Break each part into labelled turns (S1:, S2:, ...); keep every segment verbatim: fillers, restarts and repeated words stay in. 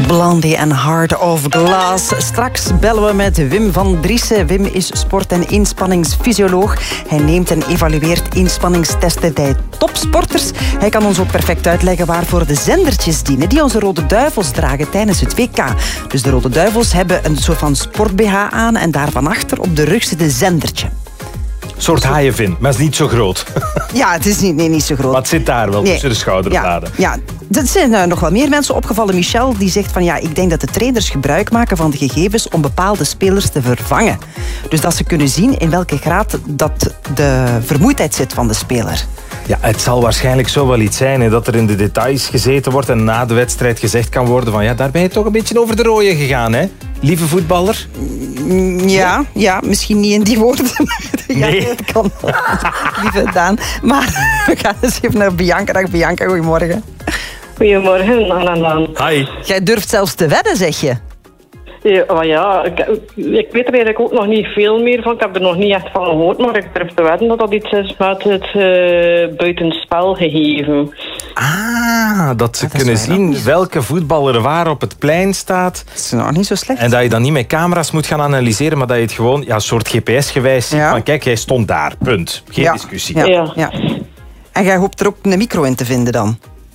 S1: Blondie en Heart of Glass. Straks bellen we met Wim van Driessen. Wim is sport- en inspanningsfysioloog. Hij neemt en evalueert inspanningstesten bij topsporters. Hij kan ons ook perfect uitleggen waarvoor de zendertjes dienen die onze Rode Duivels dragen tijdens het W K. Dus de Rode Duivels hebben een soort van sport-B H aan en daarvan achter op de rug zit een zendertje.
S2: Een soort haaienvin, maar het is niet zo groot.
S1: Ja, het is niet, nee, niet zo groot.
S2: Maar het zit daar wel,
S1: nee.
S2: tussen de schouderbladen.
S1: Ja, ja. Er zijn uh, nog wel meer mensen opgevallen. Michel die zegt van ja, ik denk dat de trainers gebruik maken van de gegevens om bepaalde spelers te vervangen. Dus dat ze kunnen zien in welke graad dat de vermoeidheid zit van de speler.
S2: Ja, het zal waarschijnlijk zo wel iets zijn, hè, dat er in de details gezeten wordt en na de wedstrijd gezegd kan worden van ja, daar ben je toch een beetje over de rode gegaan, hè? Lieve voetballer?
S1: Ja, ja, misschien niet in die woorden. Ja,
S2: nee.
S1: Dat kan wel. Lieve Daan. Maar we gaan eens even naar Bianca. Dag Bianca, goedemorgen.
S3: Goedemorgen, Anna.
S2: Hi.
S1: Jij durft zelfs te wedden, zeg je?
S3: Ja, maar ja, ik, ik weet er eigenlijk ook nog niet veel meer van. Ik heb er nog niet echt van gehoord, maar ik durf te wedden dat dat iets is met het uh, buitenspel gegeven.
S2: Ah, dat ze
S1: dat
S2: kunnen zien welke voetballer waar op het plein staat.
S1: Dat is nog niet zo slecht.
S2: En dat je dan niet met camera's moet gaan analyseren, maar dat je het gewoon ja, een soort G P S-gewijs ziet.
S1: Ja.
S2: Van kijk, jij stond daar, punt. Geen
S1: ja.
S2: discussie.
S1: Ja.
S3: Ja.
S1: Ja. En jij hoopt er ook een micro in te vinden dan?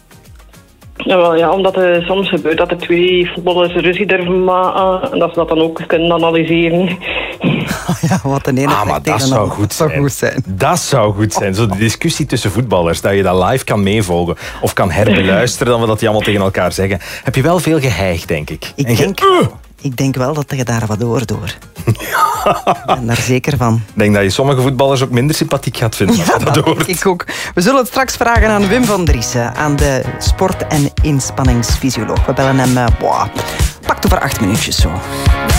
S3: Ja, wel, ja, omdat het soms gebeurt dat de twee voetballers ruzie durven maken en dat ze dat dan ook kunnen analyseren.
S1: Ja, wat een ene
S2: Ah, maar dat zou goed zijn.
S1: zou goed zijn.
S2: Dat zou goed zijn. Zo de discussie tussen voetballers, dat je dat live kan meevolgen of kan herbeluisteren dan we dat die allemaal tegen elkaar zeggen. Heb je wel veel geheigd, denk ik.
S1: Ik,
S2: En
S1: denk,
S2: je, uh!
S1: ik denk wel dat je daar wat door door. Ik ben daar zeker van.
S2: Ik denk dat je sommige voetballers ook minder sympathiek gaat vinden. als
S1: Ja,
S2: je dat
S1: dat
S2: hoort.
S1: denk ik ook. We zullen het straks vragen aan Wim van Driessen, aan de sport- en inspanningsfysioloog. We bellen hem, uh, boah, pak toe voor acht minuutjes zo.